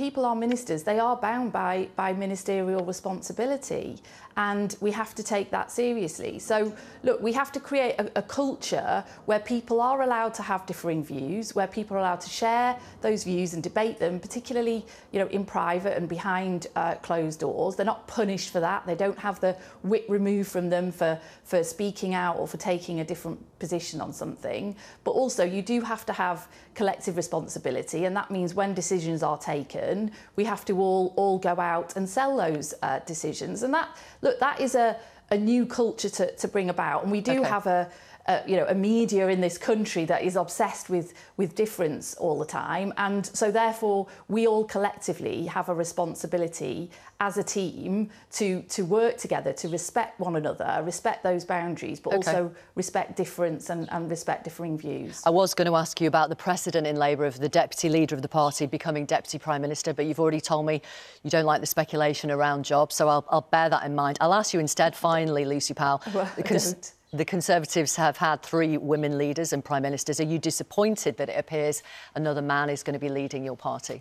people are ministers, they are bound by ministerial responsibility, and we have to take that seriously. So, look, we have to create a culture where people are allowed to have differing views, where people are allowed to share those views and debate them, particularly, you know, in private and behind closed doors. They're not punished for that. They don't have the wit removed from them for speaking out or for taking a different position on something. But also, you do have to have collective responsibility, and that means when decisions are taken, we have to all go out and sell those decisions. And that is a new culture to bring about. And we do have a media in this country that is obsessed with difference all the time, and so therefore we all collectively have a responsibility as a team to work together, to respect one another, respect those boundaries, but also respect difference and respect differing views. I was going to ask you about the precedent in Labour of the deputy leader of the party becoming deputy prime minister, but you've already told me you don't like the speculation around jobs, so I'll bear that in mind. I'll ask you instead, finally, Lucy Powell, well, because the Conservatives have had 3 women leaders and prime ministers. Are you disappointed that it appears another man is going to be leading your party?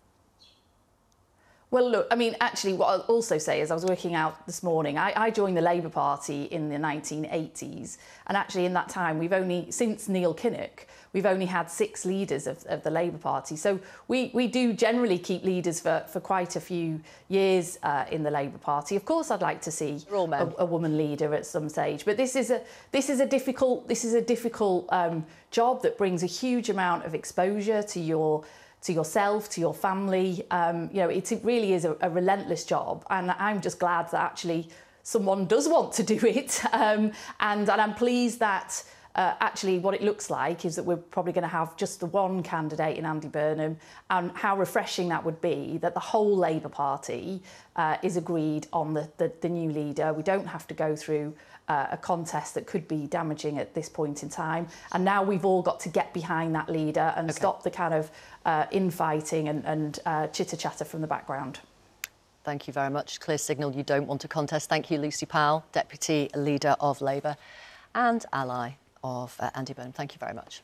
Well, look, I mean, actually, what I'll also say is I was working out this morning. I joined the Labour Party in the 1980s. And actually, in that time, since Neil Kinnock, we've only had 6 leaders of the Labour Party. So we do generally keep leaders for quite a few years in the Labour Party. Of course, I'd like to see a woman leader at some stage. But this is a difficult job that brings a huge amount of exposure to yourself, to your family. It really is a relentless job, and I'm just glad that actually someone does want to do it. And I'm pleased that actually what it looks like is that we're probably going to have just the one candidate in Andy Burnham, and how refreshing that would be that the whole Labour Party is agreed on the new leader. We don't have to go through a contest that could be damaging at this point in time. And now we've all got to get behind that leader and stop the kind of infighting and chitter-chatter from the background. Thank you very much. Clear signal you don't want a contest. Thank you, Lucy Powell, Deputy Leader of Labour and ally of Andy Burnham. Thank you very much.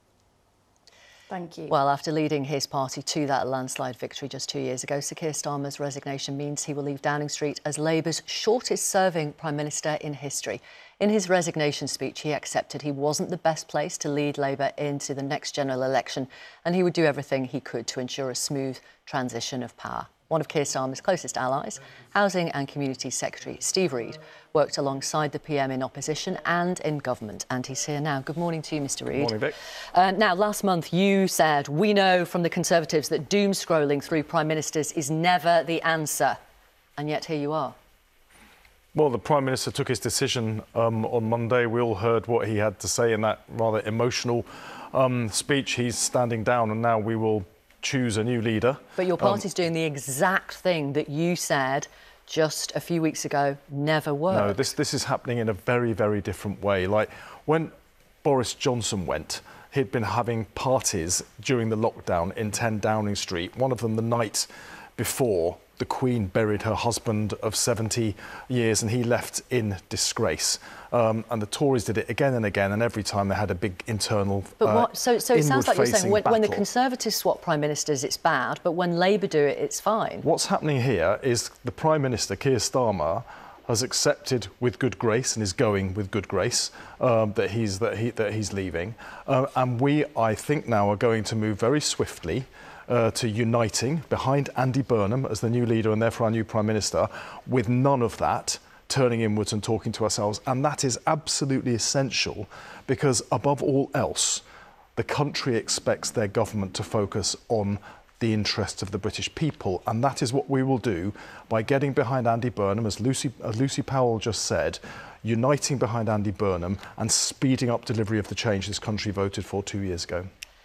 Thank you. Well, after leading his party to that landslide victory just 2 years ago, Sir Keir Starmer's resignation means he will leave Downing Street as Labour's shortest-serving Prime Minister in history. In his resignation speech, he accepted he wasn't the best place to lead Labour into the next general election, and he would do everything he could to ensure a smooth transition of power. One of Keir Starmer's closest allies, Housing and Community Secretary Steve Reid, worked alongside the PM in opposition and in government. And he's here now. Good morning to you, Mr. Reid. Good morning, Vic. Now, last month you said, we know from the Conservatives that doom scrolling through Prime Ministers is never the answer. And yet here you are. Well, the Prime Minister took his decision on Monday. We all heard what he had to say in that rather emotional speech. He's standing down, and now we will choose a new leader. But your party's doing the exact thing that you said just a few weeks ago never worked. No, this is happening in a very, very different way. Like when Boris Johnson went, he'd been having parties during the lockdown in 10 Downing Street, one of them the night before the Queen buried her husband of 70 years and he left in disgrace. And the Tories did it again and again, and every time they had a big internal So it sounds like you're saying when the battle. Conservatives swap Prime Ministers, it's bad, but when Labour do it, it's fine. What's happening here is the Prime Minister, Keir Starmer, has accepted with good grace and is going with good grace that he's leaving. And we, I think, now are going to move very swiftly to uniting behind Andy Burnham as the new leader and therefore our new Prime Minister, with none of that turning inwards and talking to ourselves. And that is absolutely essential because, above all else, the country expects their government to focus on the interests of the British people. And that is what we will do by getting behind Andy Burnham, as Lucy Powell just said, uniting behind Andy Burnham and speeding up delivery of the change this country voted for 2 years ago.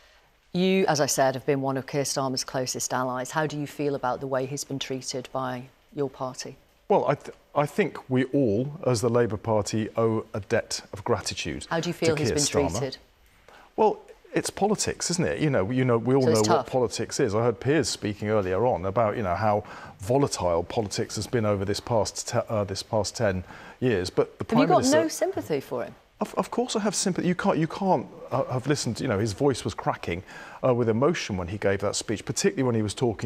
You, as I said, have been one of Keir Starmer's closest allies. How do you feel about the way he's been treated by your party? Well, I think we all, as the Labour Party, owe a debt of gratitude. How do you feel he's been treated? Well, it's politics, isn't it? We all know what politics is. I heard Piers speaking earlier on about how volatile politics has been over this past 10 years. But the Prime Minister, have you got no sympathy for him? Of course I have sympathy. You can't have listened. His voice was cracking with emotion when he gave that speech, particularly when he was talking